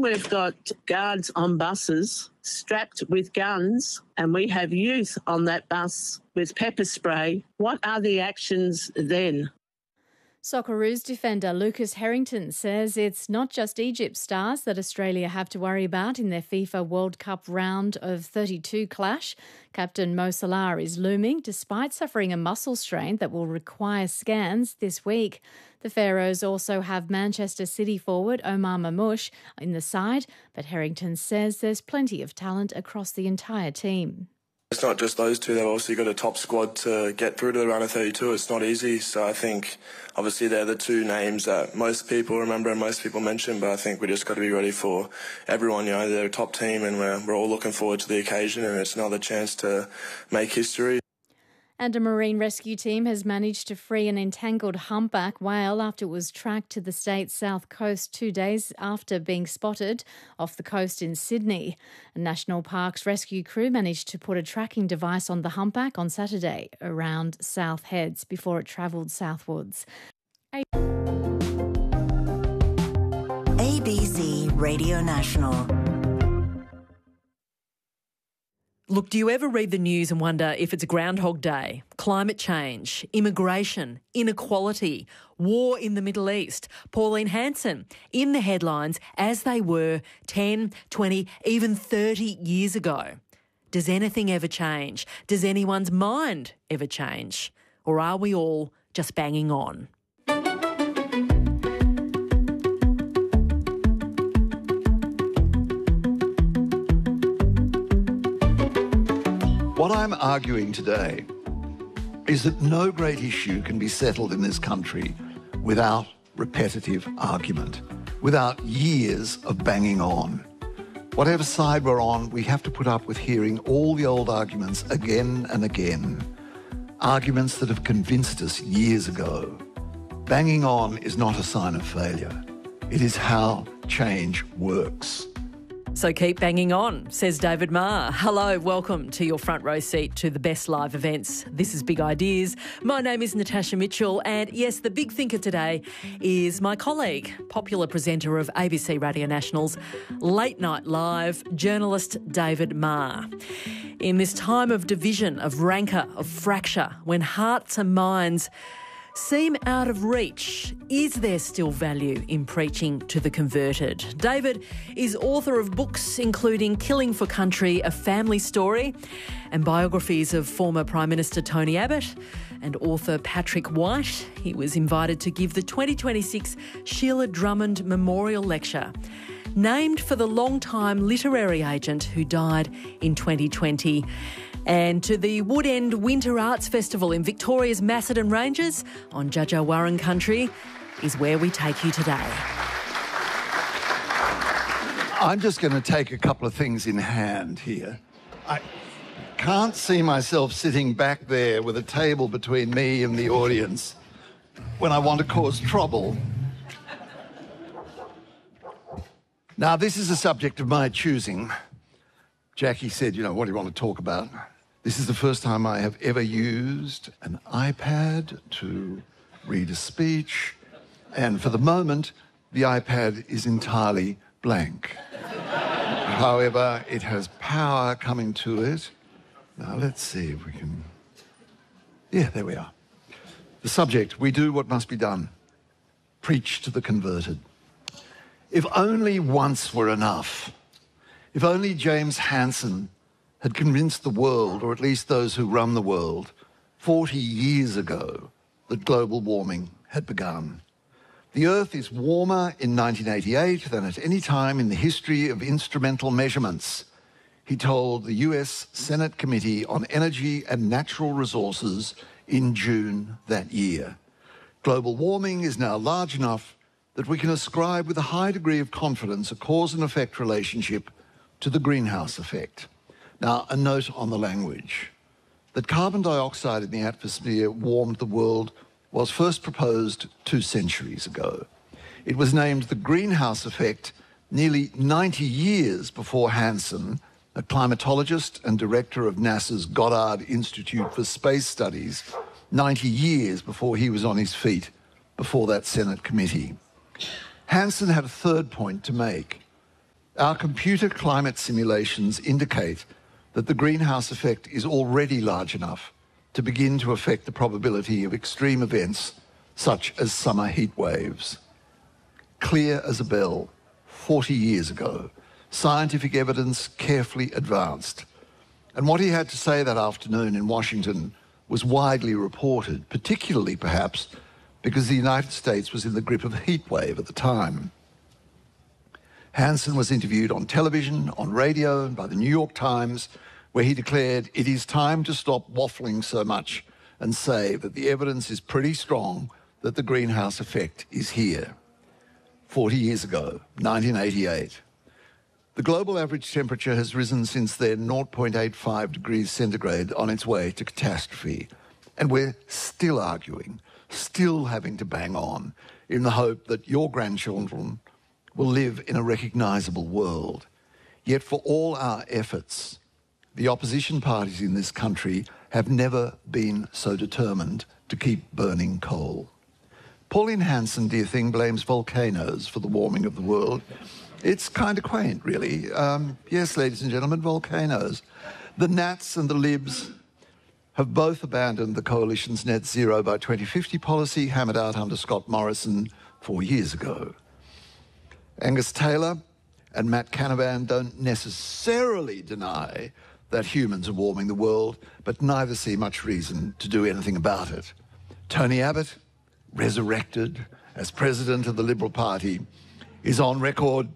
we've got guards on buses strapped with guns and we have youth on that bus with pepper spray, what are the actions then? Socceroos defender Lucas Harrington says it's not just Egypt stars that Australia have to worry about in their FIFA World Cup round of 32 clash. Captain Mo Salah is looming despite suffering a muscle strain that will require scans this week. The Pharaohs also have Manchester City forward Omar Mamouche in the side, but Harrington says there's plenty of talent across the entire team. It's not just those two. They've obviously got a top squad to get through to the round of 32. It's not easy. So I think obviously they're the two names that most people remember and most people mention. But I think we just got to be ready for everyone. You know, they're a top team and we're all looking forward to the occasion, and it's another chance to make history. And a marine rescue team has managed to free an entangled humpback whale after it was tracked to the state's south coast 2 days after being spotted off the coast in Sydney. A National Parks rescue crew managed to put a tracking device on the humpback on Saturday around South Heads before it travelled southwards. ABC Radio National. Look, do you ever read the news and wonder if it's a Groundhog Day? Climate change, immigration, inequality, war in the Middle East. Pauline Hanson in the headlines as they were 10, 20, even 30 years ago. Does anything ever change? Does anyone's mind ever change? Or are we all just banging on? What I'm arguing today is that no great issue can be settled in this country without repetitive argument, without years of banging on. Whatever side we're on, we have to put up with hearing all the old arguments again and again, arguments that have convinced us years ago. Banging on is not a sign of failure. It is how change works. So keep banging on, says David Marr. Hello, welcome to your front row seat to the best live events. This is Big Ideas. My name is Natasha Mitchell, and yes, the big thinker today is my colleague, popular presenter of ABC Radio National's Late Night Live, journalist David Marr. In this time of division, of rancour, of fracture, when hearts and minds seem out of reach, is there still value in preaching to the converted? David is author of books including Killing for Country, A Family Story, and biographies of former Prime Minister Tony Abbott and author Patrick White. He was invited to give the 2026 Sheila Drummond Memorial Lecture, named for the long-time literary agent who died in 2020. And to the Woodend Winter Arts Festival in Victoria's Macedon Ranges on Djadja country is where we take you today. I'm just going to take a couple of things in hand here. I can't see myself sitting back there with a table between me and the audience when I want to cause trouble. Now, this is a subject of my choosing. Jackie said, what do you want to talk about? This is the first time I have ever used an iPad to read a speech, and for the moment, the iPad is entirely blank. However, it has power coming to it. Now, let's see if we can... Yeah, there we are. The subject, we do what must be done. Preach to the converted. If only once were enough. If only James Hansen had convinced the world, or at least those who run the world, 40 years ago that global warming had begun. The Earth is warmer in 1988 than at any time in the history of instrumental measurements, he told the US Senate Committee on Energy and Natural Resources in June that year. Global warming is now large enough that we can ascribe with a high degree of confidence a cause and effect relationship to the greenhouse effect. Now, a note on the language. That carbon dioxide in the atmosphere warmed the world was first proposed 2 centuries ago. It was named the greenhouse effect nearly 90 years before Hansen, a climatologist and director of NASA's Goddard Institute for Space Studies, 90 years before he was on his feet before that Senate committee. Hansen had a third point to make. Our computer climate simulations indicate that the greenhouse effect is already large enough to begin to affect the probability of extreme events such as summer heat waves. Clear as a bell, 40 years ago, scientific evidence carefully advanced. And what he had to say that afternoon in Washington was widely reported, particularly perhaps because the United States was in the grip of a heat wave at the time. Hansen was interviewed on television, on radio, and by the New York Times, where he declared, "It is time to stop waffling so much and say that the evidence is pretty strong that the greenhouse effect is here." 40 years ago, 1988. The global average temperature has risen since then 0.85 degrees centigrade on its way to catastrophe. And we're still arguing, still having to bang on in the hope that your grandchildren will live in a recognisable world. Yet for all our efforts, the opposition parties in this country have never been so determined to keep burning coal. Pauline Hanson, dear thing, blames volcanoes for the warming of the world. It's kind of quaint, really. Yes, ladies and gentlemen, volcanoes. The Nats and the Libs have both abandoned the coalition's net zero by 2050 policy hammered out under Scott Morrison 4 years ago. Angus Taylor and Matt Canavan don't necessarily deny that humans are warming the world, but neither see much reason to do anything about it. Tony Abbott, resurrected as president of the Liberal Party, is on record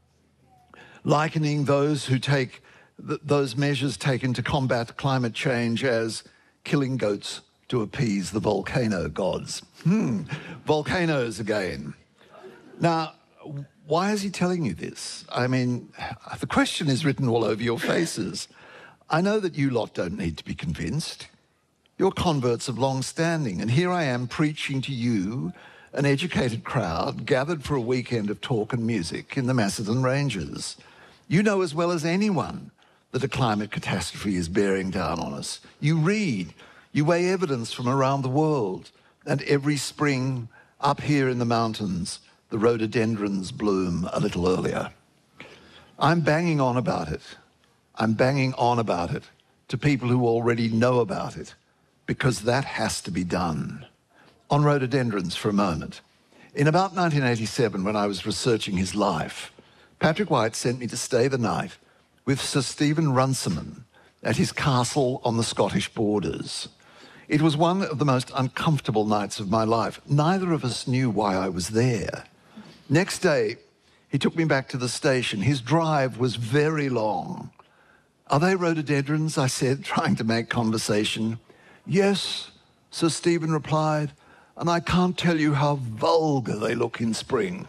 likening those who take those measures taken to combat climate change as killing goats to appease the volcano gods. Volcanoes again. Now, why is he telling you this? I mean, the question is written all over your faces. I know that you lot don't need to be convinced. You're converts of long standing, and here I am preaching to you, an educated crowd gathered for a weekend of talk and music in the Macedon Ranges. You know as well as anyone that a climate catastrophe is bearing down on us. You read, you weigh evidence from around the world, and every spring up here in the mountains, the rhododendrons bloom a little earlier. I'm banging on about it. I'm banging on about it to people who already know about it, because that has to be done. On rhododendrons for a moment. In about 1987, when I was researching his life, Patrick White sent me to stay the night with Sir Stephen Runciman at his castle on the Scottish borders. It was one of the most uncomfortable nights of my life. Neither of us knew why I was there. Next day, he took me back to the station. His drive was very long. "Are they rhododendrons?" I said, trying to make conversation. "Yes," Sir Stephen replied, "and I can't tell you how vulgar they look in spring."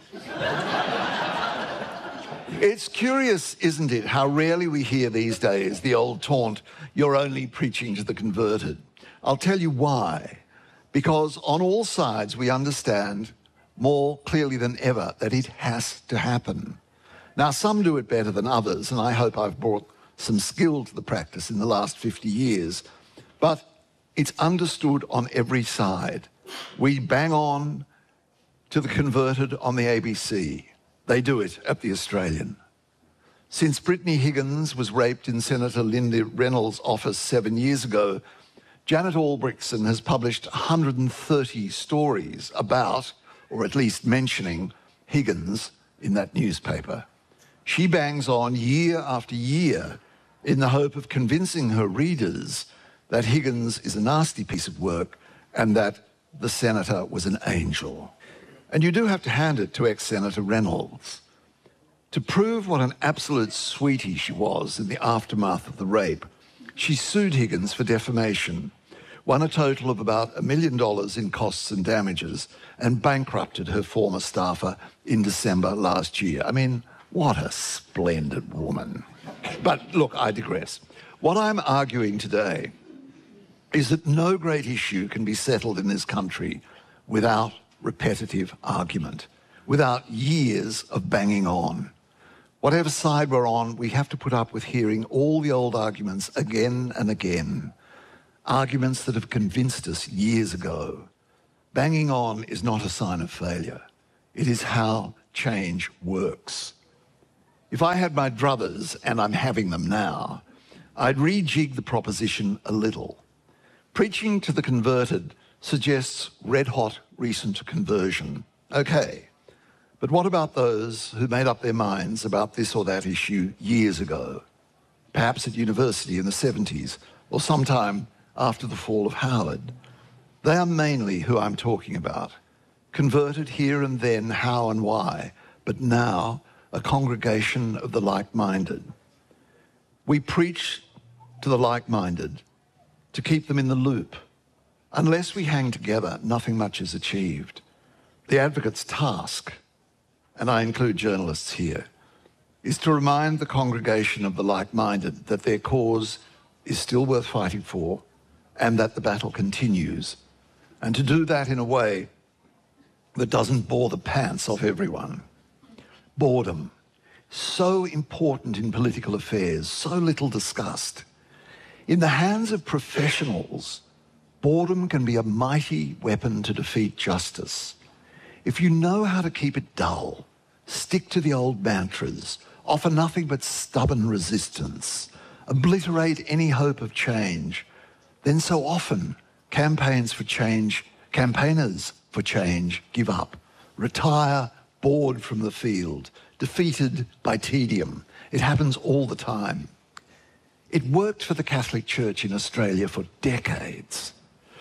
It's curious, isn't it, how rarely we hear these days the old taunt, "You're only preaching to the converted." I'll tell you why. Because on all sides we understand more clearly than ever that it has to happen. Now, some do it better than others, and I hope I've brought some skill to the practice in the last 50 years. But it's understood on every side. We bang on to the converted on the ABC. They do it at the Australian. Since Brittany Higgins was raped in Senator Linda Reynolds' office 7 years ago, Janet Albrechtsen has published 130 stories about, or at least mentioning, Higgins in that newspaper. She bangs on year after year in the hope of convincing her readers that Higgins is a nasty piece of work and that the senator was an angel. And you do have to hand it to ex-Senator Reynolds. To prove what an absolute sweetie she was in the aftermath of the rape, she sued Higgins for defamation, won a total of about $1 million in costs and damages, and bankrupted her former staffer in December last year. I mean, what a splendid woman. But look, I digress. What I'm arguing today is that no great issue can be settled in this country without repetitive argument, without years of banging on. Whatever side we're on, we have to put up with hearing all the old arguments again and again, arguments that have convinced us years ago. Banging on is not a sign of failure. It is how change works. If I had my druthers, and I'm having them now, I'd rejig the proposition a little. Preaching to the converted suggests red-hot recent conversion. Okay, but what about those who made up their minds about this or that issue years ago? Perhaps at university in the 70s, or sometime after the fall of Howard. They are mainly who I'm talking about. Converted here and then, how and why, but now a congregation of the like-minded. We preach to the like-minded to keep them in the loop. Unless we hang together, nothing much is achieved. The advocate's task, and I include journalists here, is to remind the congregation of the like-minded that their cause is still worth fighting for and that the battle continues, and to do that in a way that doesn't bore the pants off everyone. Boredom, so important in political affairs, so little discussed. In the hands of professionals, boredom can be a mighty weapon to defeat justice. If you know how to keep it dull, stick to the old mantras, offer nothing but stubborn resistance, obliterate any hope of change, then so often campaigners for change give up, retire bored from the field, defeated by tedium. It happens all the time. It worked for the Catholic Church in Australia for decades.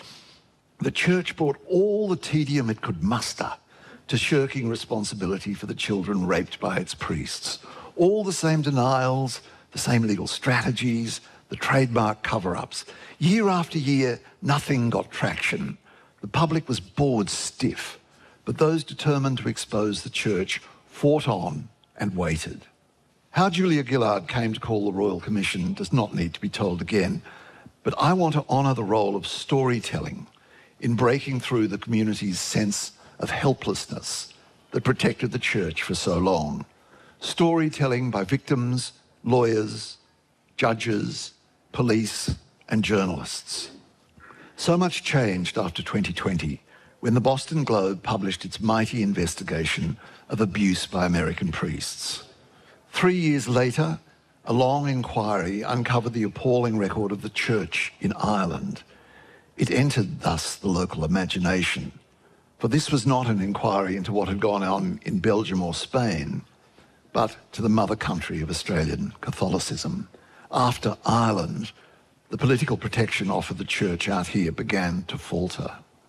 The Church brought all the tedium it could muster to shirking responsibility for the children raped by its priests. All the same denials, the same legal strategies, the trademark cover-ups. Year after year, nothing got traction. The public was bored stiff, but those determined to expose the Church fought on and waited. How Julia Gillard came to call the Royal Commission does not need to be told again, but I want to honour the role of storytelling in breaking through the community's sense of helplessness that protected the Church for so long. Storytelling by victims, lawyers, judges, police, and journalists. So much changed after 2020 when the Boston Globe published its mighty investigation of abuse by American priests. 3 years later, a long inquiry uncovered the appalling record of the Church in Ireland. It entered thus the local imagination, for this was not an inquiry into what had gone on in Belgium or Spain, but to the mother country of Australian Catholicism. After Ireland, the political protection offered the Church out here began to falter.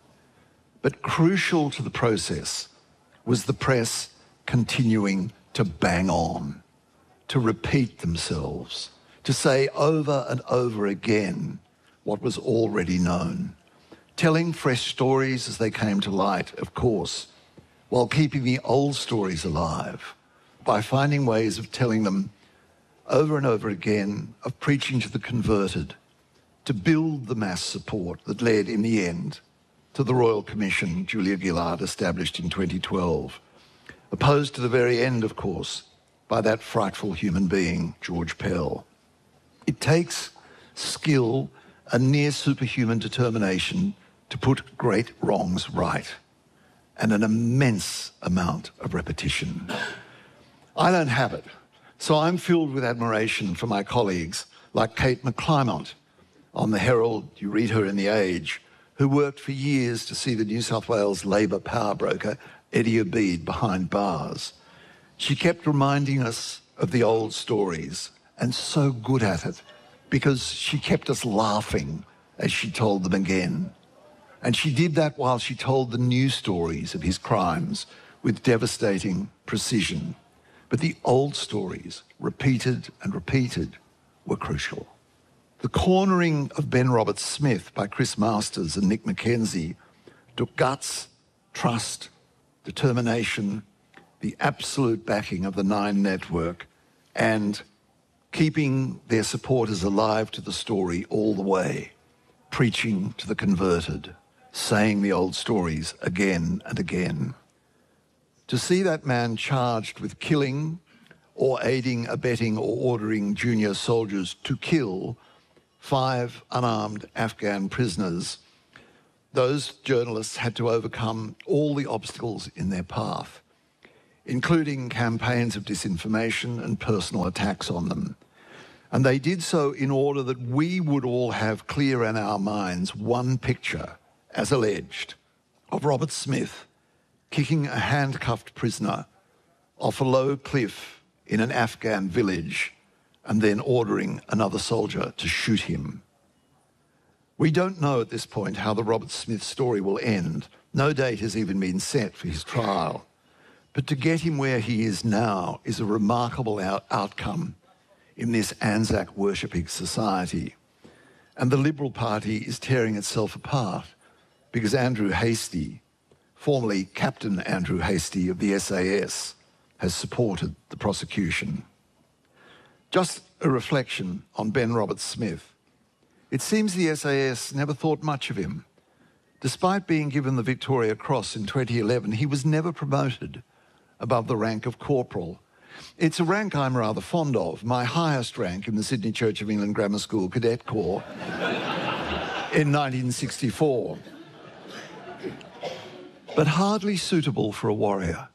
But crucial to the process was the press continuing to bang on, to repeat themselves, to say over and over again what was already known, telling fresh stories as they came to light, of course, while keeping the old stories alive by finding ways of telling them over and over again, of preaching to the converted, to build the mass support that led, in the end, to the Royal Commission Julia Gillard established in 2012, opposed to the very end, of course, by that frightful human being, George Pell. It takes skill and near superhuman determination to put great wrongs right, and an immense amount of repetition. I don't have it, so I'm filled with admiration for my colleagues like Kate McClymont on the Herald, you read her in The Age, who worked for years to see the New South Wales Labor power broker Eddie Obeid behind bars. She kept reminding us of the old stories, and so good at it, because she kept us laughing as she told them again. And she did that while she told the new stories of his crimes with devastating precision. But the old stories, repeated and repeated, were crucial. The cornering of Ben Roberts-Smith by Chris Masters and Nick McKenzie took guts, trust, determination, the absolute backing of the Nine Network, and keeping their supporters alive to the story all the way, preaching to the converted, saying the old stories again and again. To see that man charged with killing or aiding, abetting or ordering junior soldiers to kill 5 unarmed Afghan prisoners, those journalists had to overcome all the obstacles in their path. including campaigns of disinformation and personal attacks on them. And they did so in order that we would all have clear in our minds one picture, as alleged, of Robert Smith kicking a handcuffed prisoner off a low cliff in an Afghan village and then ordering another soldier to shoot him. We don't know at this point how the Robert Smith story will end. No date has even been set for his trial. But to get him where he is now is a remarkable outcome in this Anzac worshipping society. And the Liberal Party is tearing itself apart because Andrew Hastie, formerly Captain Andrew Hastie of the SAS, has supported the prosecution. Just a reflection on Ben Roberts-Smith. It seems the SAS never thought much of him. Despite being given the Victoria Cross in 2011, he was never promoted above the rank of corporal. It's a rank I'm rather fond of, my highest rank in the Sydney Church of England Grammar School Cadet Corps in 1964. But hardly suitable for a warrior.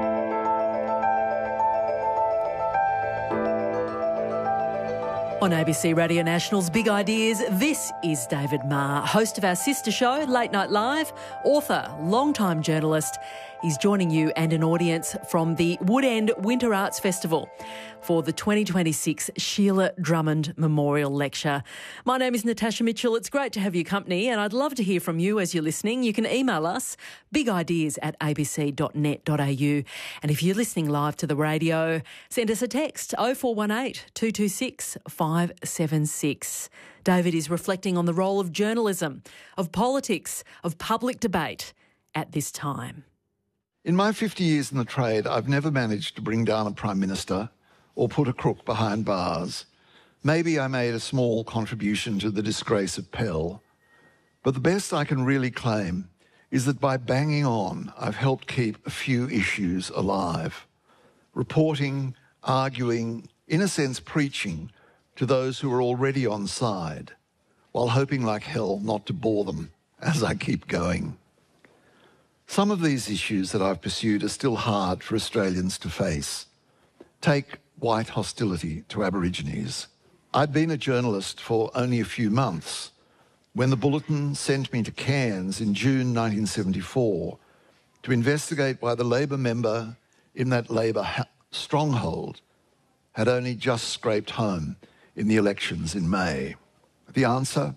On ABC Radio National's Big Ideas, this is David Marr, host of our sister show, Late Night Live, author, long-time journalist. He's joining you and an audience from the Woodend Winter Arts Festival for the 2026 Sheila Drummond Memorial Lecture. My name is Natasha Mitchell. It's great to have your company and I'd love to hear from you as you're listening. You can email us, bigideas@abc.net.au. And if you're listening live to the radio, send us a text, 0418 226 576. David is reflecting on the role of journalism, of politics, of public debate at this time. In my 50 years in the trade, I've never managed to bring down a Prime Minister or put a crook behind bars. Maybe I made a small contribution to the disgrace of Pell. But the best I can really claim is that by banging on, I've helped keep a few issues alive. Reporting, arguing, in a sense preaching to those who are already on side, while hoping like hell not to bore them as I keep going. Some of these issues that I've pursued are still hard for Australians to face. Take white hostility to Aborigines. I'd been a journalist for only a few months when the Bulletin sent me to Cairns in June 1974 to investigate why the Labor member in that Labor stronghold had only just scraped home in the elections in May. The answer?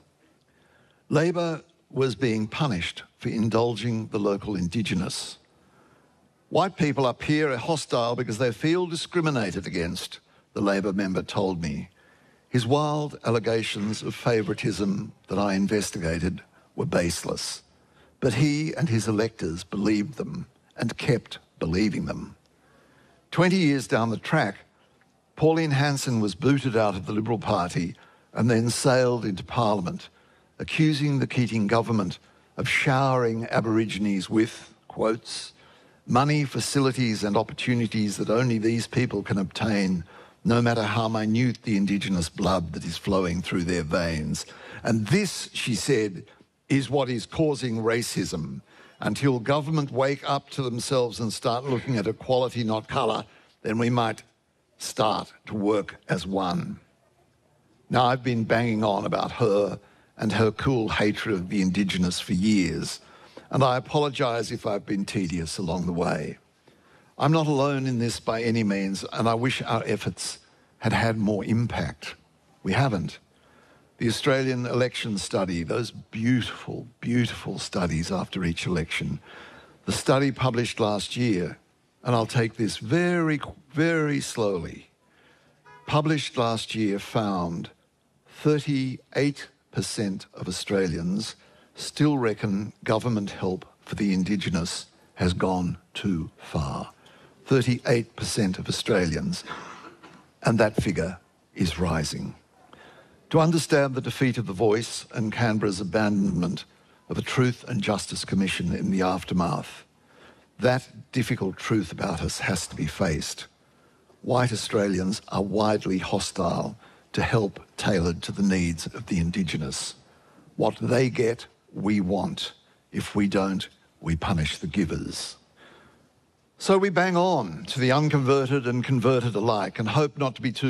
Labor was being punished for indulging the local Indigenous. White people up here are hostile because they feel discriminated against, the Labor member told me. His wild allegations of favouritism that I investigated were baseless, but he and his electors believed them and kept believing them. 20 years down the track, Pauline Hanson was booted out of the Liberal Party and then sailed into Parliament, accusing the Keating government of showering Aborigines with, quotes, money, facilities and opportunities that only these people can obtain, no matter how minute the Indigenous blood that is flowing through their veins. And this, she said, is what is causing racism. Until government wake up to themselves and start looking at equality, not colour, then we might start to work as one. Now, I've been banging on about her and her cool hatred of the Indigenous for years, and I apologise if I've been tedious along the way. I'm not alone in this by any means, and I wish our efforts had had more impact. We haven't. The Australian election study, those beautiful, beautiful studies after each election, the study published last year, and I'll take this very, very slowly, published last year found 38% of Australians still reckon government help for the Indigenous has gone too far. 38% of Australians, and that figure is rising. To understand the defeat of The Voice and Canberra's abandonment of a Truth and Justice Commission in the aftermath, that difficult truth about us has to be faced. White Australians are widely hostile to help tailored to the needs of the Indigenous. What they get, we want. If we don't, we punish the givers. So we bang on to the unconverted and converted alike and hope not to be too